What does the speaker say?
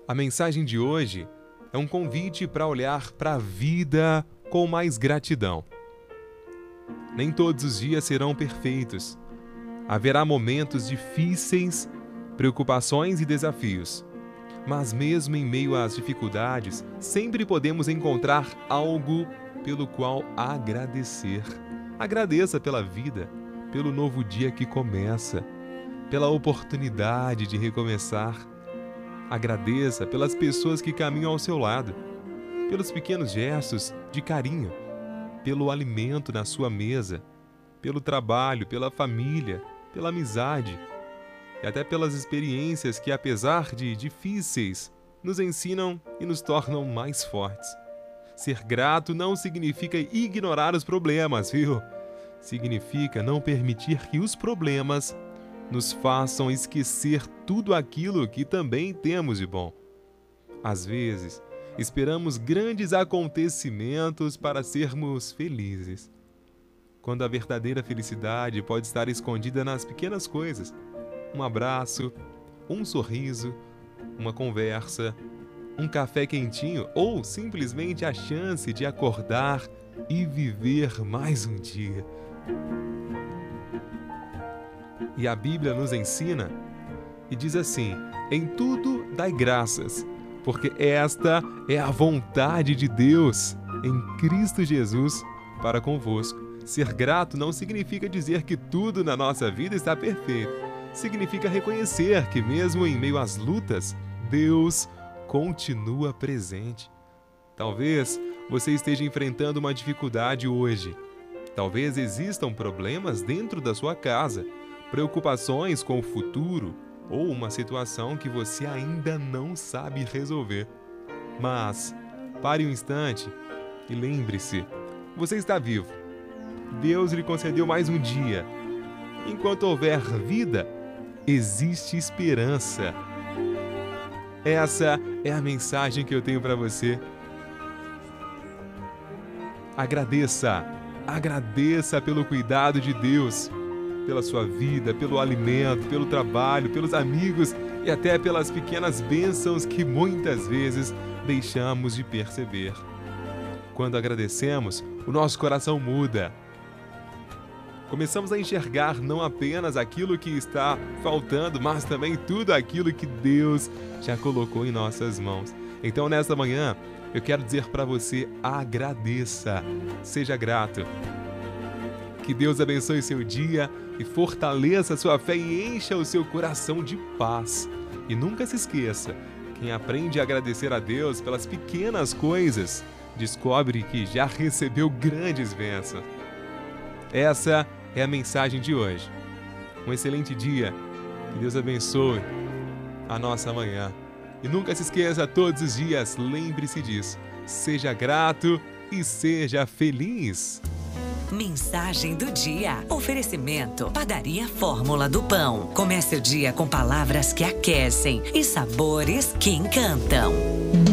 A mensagem de hoje é um convite para olhar para a vida com mais gratidão. Nem todos os dias serão perfeitos. Haverá momentos difíceis, preocupações e desafios. Mas mesmo em meio às dificuldades, sempre podemos encontrar algo pelo qual agradecer. Agradeça pela vida, pelo novo dia que começa, pela oportunidade de recomeçar. Agradeça pelas pessoas que caminham ao seu lado, pelos pequenos gestos de carinho, pelo alimento na sua mesa, pelo trabalho, pela família, pela amizade e até pelas experiências que, apesar de difíceis, nos ensinam e nos tornam mais fortes. Ser grato não significa ignorar os problemas, viu? Significa não permitir que os problemas nos façam esquecer tudo aquilo que também temos de bom. Às vezes, esperamos grandes acontecimentos para sermos felizes, quando a verdadeira felicidade pode estar escondida nas pequenas coisas. Um abraço, um sorriso, uma conversa, um café quentinho ou simplesmente a chance de acordar e viver mais um dia. E a Bíblia nos ensina e diz assim: em tudo dai graças, porque esta é a vontade de Deus em Cristo Jesus para convosco. Ser grato não significa dizer que tudo na nossa vida está perfeito. Significa reconhecer que mesmo em meio às lutas, Deus continua presente. Talvez você esteja enfrentando uma dificuldade hoje. Talvez existam problemas dentro da sua casa, preocupações com o futuro ou uma situação que você ainda não sabe resolver. Mas pare um instante e lembre-se, você está vivo. Deus lhe concedeu mais um dia. Enquanto houver vida, existe esperança. Essa é a mensagem que eu tenho para você. Agradeça. Agradeça pelo cuidado de Deus, pela sua vida, pelo alimento, pelo trabalho, pelos amigos e até pelas pequenas bênçãos que muitas vezes deixamos de perceber. Quando agradecemos, o nosso coração muda. Começamos a enxergar não apenas aquilo que está faltando, mas também tudo aquilo que Deus já colocou em nossas mãos. Então, nesta manhã, eu quero dizer para você: agradeça, seja grato. Que Deus abençoe seu dia e fortaleça a sua fé e encha o seu coração de paz. E nunca se esqueça, quem aprende a agradecer a Deus pelas pequenas coisas, descobre que já recebeu grandes bênçãos. Essa é a mensagem de hoje. Um excelente dia. Que Deus abençoe a nossa manhã. E nunca se esqueça, todos os dias, lembre-se disso. Seja grato e seja feliz. Mensagem do dia. Oferecimento: Padaria Fórmula do Pão. Comece o dia com palavras que aquecem e sabores que encantam.